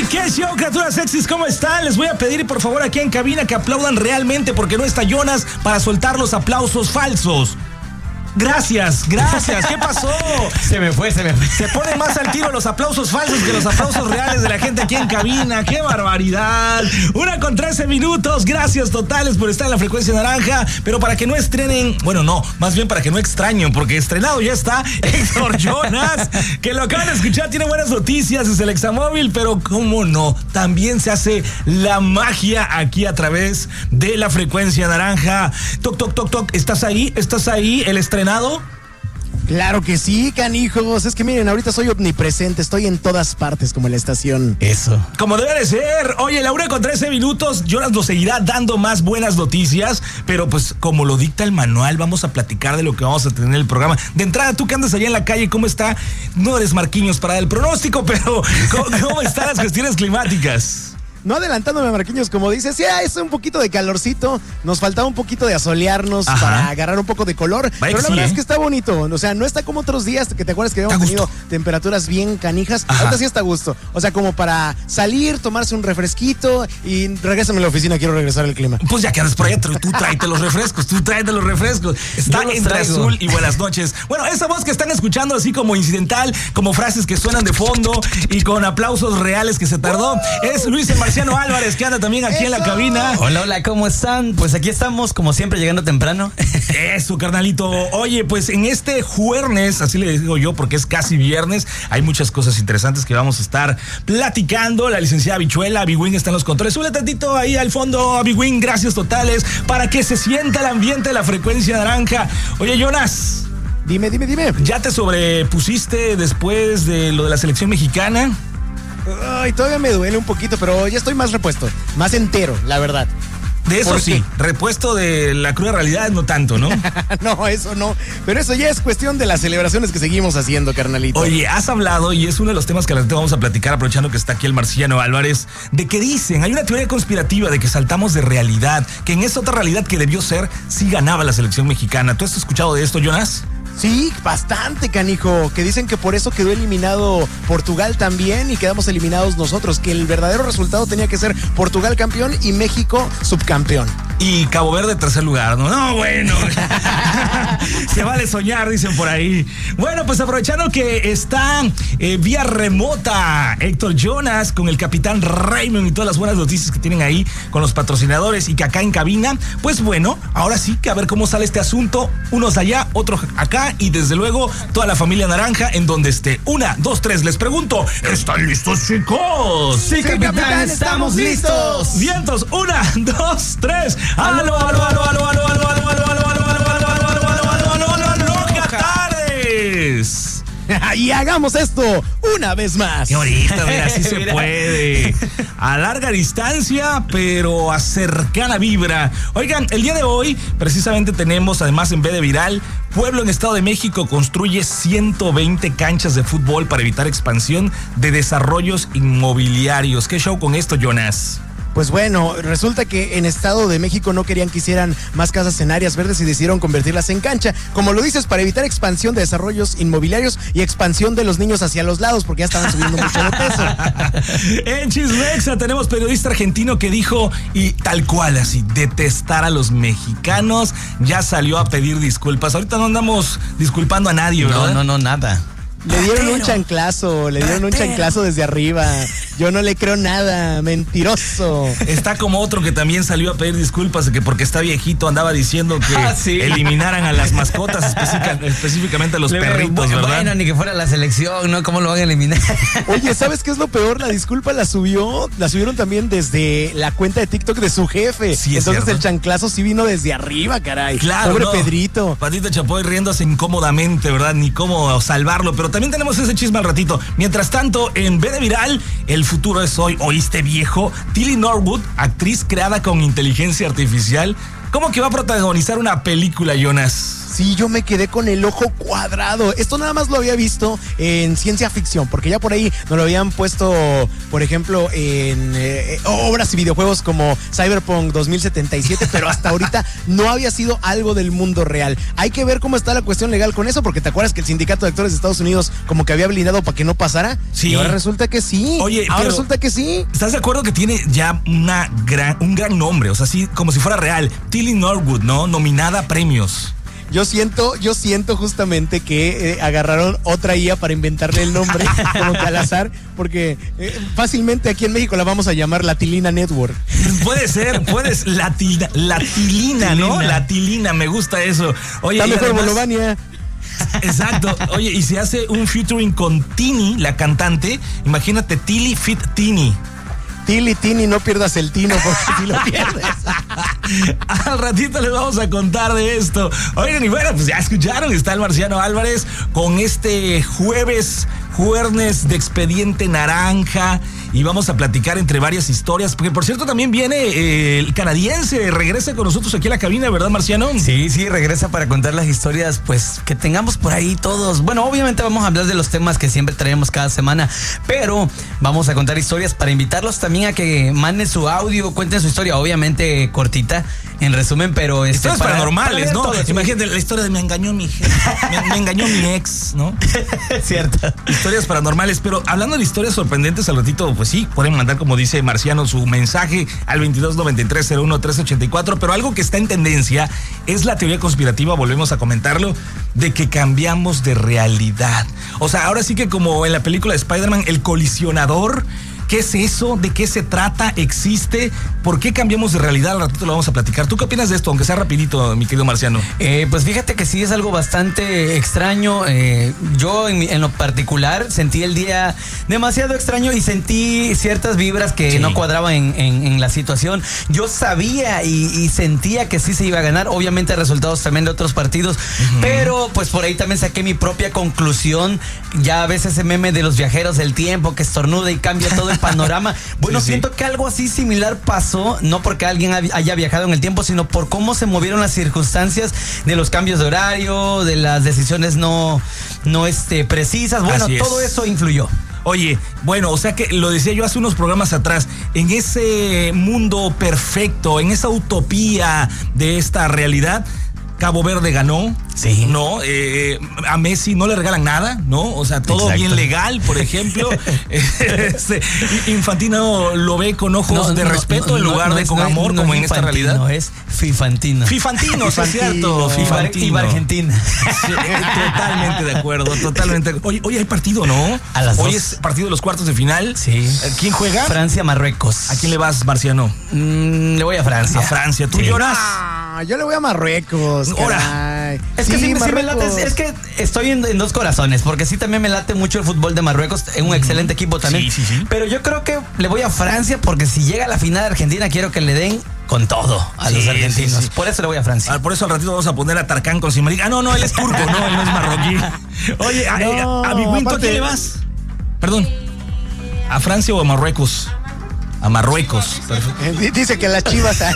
¿Qué show, criaturas sexys? ¿Cómo están? Les voy a pedir, por favor, aquí en cabina que aplaudan realmente porque no está Jonas para soltar los aplausos falsos. Gracias. ¿Qué pasó? Se me fue. Se ponen más al tiro los aplausos falsos que los aplausos reales de la gente aquí en cabina. ¡Qué barbaridad! 1:13. Gracias totales por estar en la frecuencia naranja. Pero para que no estrenen, bueno, no, más bien para que no extrañen, porque estrenado ya está Héctor Jonas, que lo acaban de escuchar, tiene buenas noticias, es el Examóvil, pero cómo no, también se hace la magia aquí a través de la frecuencia naranja. Toc. ¿Estás ahí? ¿El estrenado? Claro que sí, canijos. Es que miren, ahorita soy omnipresente, estoy en todas partes como la estación. Eso. Como debe de ser. Oye, la 1:13. Jonas nos seguirá dando más buenas noticias, pero pues como lo dicta el manual, vamos a platicar de lo que vamos a tener en el programa. De entrada, tú que andas allá en la calle, ¿cómo está? No eres Marquinhos para dar el pronóstico, pero ¿cómo están las cuestiones climáticas? No adelantándome, Marquinhos, como dices, sí, es un poquito de calorcito, nos faltaba un poquito de asolearnos para agarrar un poco de color, pero la verdad es que está bonito, o sea, no está como otros días que te acuerdas que habíamos tenido temperaturas bien canijas, ahorita sí está a gusto, o sea, como para salir, tomarse un refresquito y regrésame a la oficina, quiero regresar al clima. Pues ya que andas por allá, tú tráete los refrescos, está entre azul y buenas noches. Bueno, esa voz que están escuchando así como incidental, como frases que suenan de fondo y con aplausos reales que se tardó, es Luis Marciano Álvarez, que anda también aquí en la cabina. Hola, ¿cómo están? Pues aquí estamos, como siempre, llegando temprano. Eso, carnalito. Oye, pues en este jueves, así le digo yo, porque es casi viernes, hay muchas cosas interesantes que vamos a estar platicando. La licenciada Habichuela, Abiwin está en los controles. Súbele tantito ahí al fondo, Abiwin, gracias totales, para que se sienta el ambiente de la frecuencia naranja. Oye, Jonas. Dime. ¿Ya te sobrepusiste después de lo de la selección mexicana? Ay, todavía me duele un poquito, pero ya estoy más repuesto, más entero, la verdad. De eso sí, repuesto de la cruda realidad no tanto, ¿no? No, eso no, pero eso ya es cuestión de las celebraciones que seguimos haciendo, carnalito. Oye, has hablado, y es uno de los temas que vamos a platicar, aprovechando que está aquí el Marciano Álvarez, de que dicen, hay una teoría conspirativa de que saltamos de realidad, que en esa otra realidad que debió ser, sí ganaba la selección mexicana. ¿Tú has escuchado de esto, Jonas? Sí, bastante, canijo, que dicen que por eso quedó eliminado Portugal también y quedamos eliminados nosotros, que el verdadero resultado tenía que ser Portugal campeón y México subcampeón. Y Cabo Verde tercer lugar, ¿no? No, bueno. Se vale soñar, dicen por ahí. Bueno, pues aprovechando que está vía remota Héctor Jonas con el capitán Raymond y todas las buenas noticias que tienen ahí con los patrocinadores y que acá en cabina, pues bueno, ahora sí que a ver cómo sale este asunto. Unos allá, otros acá y desde luego toda la familia naranja en donde esté. 1, 2, 3, les pregunto, ¿están listos, chicos? Sí, capitán, estamos listos. Vientos, 1, 2, 3. ¡Aló, tardes! Y hagamos esto una vez más. Qué bonito, mira, así se puede. A larga distancia, pero a cercana vibra. Oigan, el día de hoy, precisamente tenemos, además en B de Viral, Pueblo en Estado de México construye 120 canchas de fútbol para evitar expansión de desarrollos inmobiliarios. ¿Qué show con esto, Jonas? Pues bueno, resulta que en Estado de México no querían que hicieran más casas en áreas verdes y decidieron convertirlas en cancha. Como lo dices, para evitar expansión de desarrollos inmobiliarios y expansión de los niños hacia los lados, porque ya estaban subiendo mucho de peso. En Chismexa tenemos periodista argentino que dijo, y tal cual así, detestar a los mexicanos, ya salió a pedir disculpas. Ahorita no andamos disculpando a nadie, ¿verdad? No, nada. Le dieron un chanclazo desde arriba. Yo no le creo nada, mentiroso. Está como otro que también salió a pedir disculpas que porque está viejito andaba diciendo que eliminaran a las mascotas, específicamente a los perritos, ¿verdad? Bueno, ni que fuera la selección, ¿no? ¿Cómo lo van a eliminar? Oye, ¿sabes qué es lo peor? La disculpa la subieron también desde la cuenta de TikTok de su jefe. Sí, entonces cierto. El chanclazo sí vino desde arriba, caray. Claro, pobre no. Pedrito. Patito Chapoy riéndose incómodamente, ¿verdad? Ni cómo salvarlo, pero también tenemos ese chisme al ratito. Mientras tanto, en B de Viral, el futuro es hoy. ¿Oíste, viejo? Tilly Norwood, actriz creada con inteligencia artificial, ¿Cómo que va a protagonizar una película, Jonas? Sí, yo me quedé con el ojo cuadrado. Esto nada más lo había visto en ciencia ficción, porque ya por ahí nos lo habían puesto, por ejemplo, en obras y videojuegos como Cyberpunk 2077, pero hasta ahorita no había sido algo del mundo real. Hay que ver cómo está la cuestión legal con eso, porque te acuerdas que el Sindicato de Actores de Estados Unidos como que había blindado para que no pasara. Sí. Y ahora resulta que sí. Oye, ahora resulta que sí. ¿Estás de acuerdo que tiene ya un gran nombre? O sea, así como si fuera real. Tilly Norwood, ¿no? Nominada a premios. Yo siento justamente que agarraron otra IA para inventarle el nombre, como que al azar, porque fácilmente aquí en México la vamos a llamar la Tilina Network. Puede ser, la Tilina, ¿no? La Tilina, me gusta eso. Oye, está mejor Bolovania. Exacto. Oye, y se hace un featuring con Tini, la cantante. Imagínate, Tilly Fit Tini. Tilly, Tini, no pierdas el tino porque si lo pierdes. Al ratito les vamos a contar de esto. Oigan, y bueno, pues ya escucharon, está el Marciano Álvarez con este jueves de Expediente Naranja. Y vamos a platicar entre varias historias, porque por cierto también viene el canadiense, regresa con nosotros aquí a la cabina, ¿verdad, Marciano? Sí, regresa para contar las historias, pues, que tengamos por ahí todos. Bueno, obviamente vamos a hablar de los temas que siempre traemos cada semana, pero vamos a contar historias para invitarlos también a que manden su audio, cuenten su historia, obviamente cortita, en resumen, pero... Historias paranormales, ¿no? Todos, imagínate la historia de me engañó mi ex, ¿no? Cierto. Historias paranormales, pero hablando de historias sorprendentes, al ratito, pues sí, pueden mandar, como dice Marciano, su mensaje al 2293-01-384, pero algo que está en tendencia es la teoría conspirativa, volvemos a comentarlo, de que cambiamos de realidad. O sea, ahora sí que como en la película de Spider-Man, el colisionador. ¿Qué es eso? ¿De qué se trata? ¿Existe? ¿Por qué cambiamos de realidad? Al ratito lo vamos a platicar. ¿Tú qué opinas de esto? Aunque sea rapidito, mi querido Marciano. Pues fíjate que sí es algo bastante extraño. Yo en lo particular sentí el día demasiado extraño y sentí ciertas vibras que no cuadraban en la situación. Yo sabía y sentía que sí se iba a ganar. Obviamente resultados también de otros partidos. Pero pues por ahí también saqué mi propia conclusión. Ya ves ese meme de los viajeros del tiempo que estornuda y cambia todo el panorama. Bueno, siento que algo así similar pasó, no porque alguien haya viajado en el tiempo, sino por cómo se movieron las circunstancias de los cambios de horario, de las decisiones no precisas. Bueno, todo eso influyó. Oye, bueno, o sea que lo decía yo hace unos programas atrás, en ese mundo perfecto, en esa utopía de esta realidad, Cabo Verde ganó. Sí. ¿No? A Messi no le regalan nada, ¿no? O sea, todo bien legal, por ejemplo. Infantino lo ve con ojos de respeto en lugar de con amor, como en esta realidad. No, es Fifantino. Fifantino, sí, es cierto. Fifantino. Y Argentina. Sí, totalmente de acuerdo, totalmente. Hoy hay partido, ¿no? A las 2. Hoy es partido de los cuartos de final. Sí. ¿Quién juega? Francia-Marruecos. ¿A quién le vas, Marciano? Le voy a Francia. A Francia. ¿Tú lloras? Yo le voy a Marruecos. Ahora. Es que sí me late, es que estoy en dos corazones, porque sí también me late mucho el fútbol de Marruecos, es un excelente equipo también. Sí. Pero yo creo que le voy a Francia, porque si llega a la final de Argentina, quiero que le den con todo a los argentinos. Sí. Por eso le voy a Francia. Por eso al ratito vamos a poner a Tarkan con Simarik. No, él es turco, no, él no es marroquí. Oye, a mi Winto, ¿a qué le vas? Perdón, ¿a Francia o a Marruecos? A Marruecos. Perfecto. Dice que las Chivas. Sí.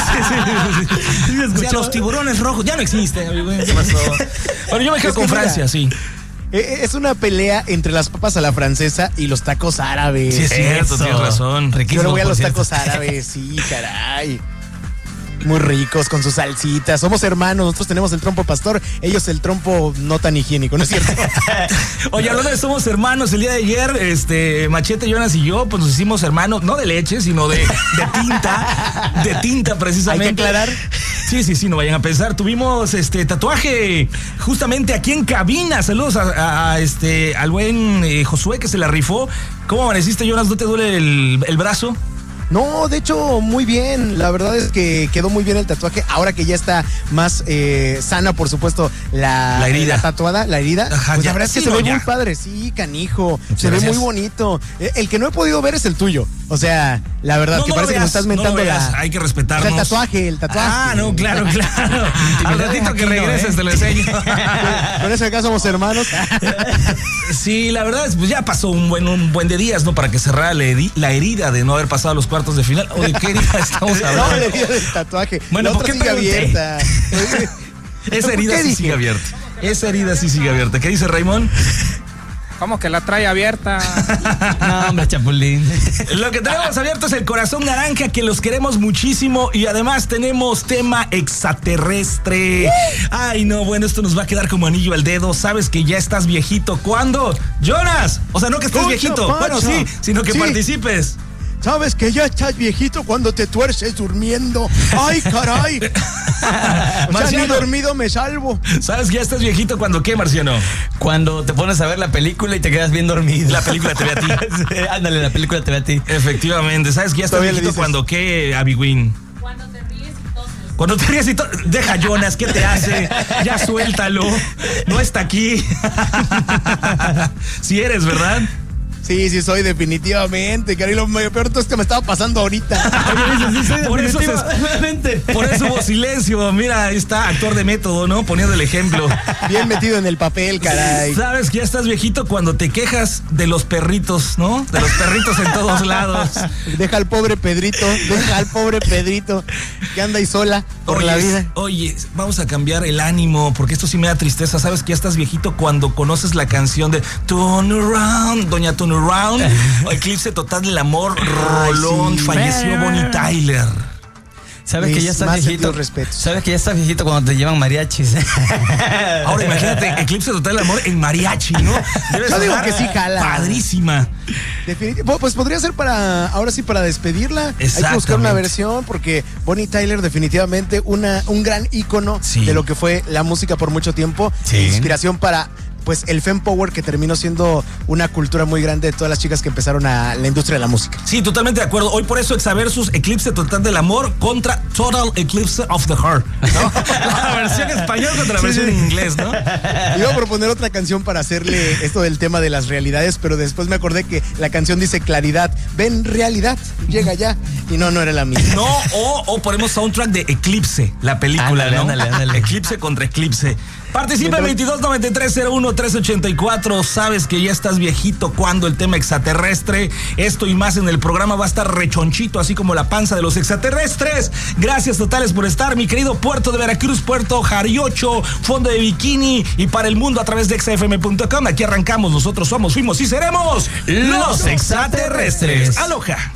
O sea, los tiburones rojos ya no existen. ¿Qué pasó? Bueno, yo me quedo con Francia, sí. Es una pelea entre las papas a la francesa y los tacos árabes. Sí, es cierto, tienes razón. Yo le voy a los tacos árabes, sí, caray. Muy ricos, con sus salsitas. Somos hermanos, nosotros tenemos el trompo pastor, ellos el trompo no tan higiénico, ¿no es cierto? Oye, hablando de somos hermanos, el día de ayer, Machete, Jonas y yo, pues nos hicimos hermanos, no de leche, sino de tinta precisamente. Hay que aclarar. Sí, no vayan a pensar. Tuvimos tatuaje justamente aquí en cabina. Saludos al buen Josué que se la rifó. ¿Cómo amaneciste, Jonas? ¿No te duele el brazo? No, de hecho, muy bien. La verdad es que quedó muy bien el tatuaje. Ahora que ya está más sana, por supuesto, la herida. La tatuada, la herida. Ajá, pues la verdad es que se ve muy padre. Sí, canijo. Se ve muy bonito. El que no he podido ver es el tuyo. O sea, la verdad, que parece que me estás mentando Hay que respetarnos. O sea, el tatuaje. Ah, no, claro. Al ratito que regreses te lo enseño. Con eso acá somos hermanos. Sí, la verdad es, pues ya pasó un buen de días, ¿no? Para que cerrara la herida de no haber pasado los cuartos cuartos de final? ¿O de qué herida estamos hablando? No, la herida del tatuaje. Bueno, ¿por qué sigue abierta? Esa herida sí sigue abierta. Esa herida sí sigue abierta. ¿Qué dice Raymond? ¿Cómo que la trae abierta? No, hombre, Chapulín. Lo que tenemos abierto es el corazón naranja, que los queremos muchísimo. Y además tenemos tema extraterrestre. Ay, no, bueno, esto nos va a quedar como anillo al dedo. Sabes que ya estás viejito. ¿Cuándo? ¡Jonas! O sea, no que estés viejito. Pacha. Bueno, sí, sino que participes. Sabes que ya estás viejito cuando te tuerces durmiendo. ¡Ay, caray! O sea, ni dormido me salvo. ¿Sabes que ya estás viejito cuando qué, Marciano? Cuando te pones a ver la película y te quedas bien dormido. La película te ve a ti. Sí, ándale, la película te ve a ti. Efectivamente. ¿Sabes que ya estás viejito cuando qué, Abigüín? Cuando te ríes y toses. Cuando te ríes y todo. Deja, Jonas, ¿qué te hace? Ya suéltalo. No está aquí. Si eres, ¿verdad? Sí, soy definitivamente. Cari, lo peor es que me estaba pasando ahorita. Por eso hubo silencio. Mira, ahí está, actor de método, ¿no? Poniendo el ejemplo. Bien metido en el papel, caray. Sabes que ya estás viejito cuando te quejas de los perritos, ¿no? De los perritos en todos lados. Deja al pobre Pedrito, que anda ahí sola por la vida. Oye, vamos a cambiar el ánimo, porque esto sí me da tristeza. Sabes que ya estás viejito cuando conoces la canción de Turn Around, Doña Turn Around, Eclipse Total del Amor, rolón, sí. Falleció Bonnie Tyler. ¿Sabes que ya estás viejito? ¿Sabes que ya estás viejito cuando te llevan mariachis? Ahora imagínate, Eclipse Total del Amor en mariachi, ¿no? Yo digo que sí jala. Padrísima. Definitivamente, pues podría ser ahora sí para despedirla. Hay que buscar una versión porque Bonnie Tyler definitivamente un gran ícono de lo que fue la música por mucho tiempo. Sí. Inspiración para pues el Fempower, que terminó siendo una cultura muy grande de todas las chicas que empezaron a la industria de la música. Sí, totalmente de acuerdo. Hoy por eso Exaversus, Eclipse Total del Amor contra Total Eclipse of the Heart, ¿no? La versión español contra la versión en inglés, ¿no? Iba a proponer otra canción para hacerle esto del tema de las realidades, pero después me acordé que la canción dice claridad. Ven, realidad, llega ya. Y no era la misma. No, o ponemos soundtrack de Eclipse, la película, ¿no? Ándale. Eclipse contra Eclipse. Participa en 229301-384. Sabes que ya estás viejito cuando el tema extraterrestre. Esto y más en el programa va a estar rechonchito, así como la panza de los extraterrestres. Gracias totales por estar, mi querido Puerto de Veracruz, Puerto Jariocho, Fondo de Bikini y para el mundo a través de exafm.com. Aquí arrancamos. Nosotros somos, fuimos y seremos los extraterrestres. Aloha.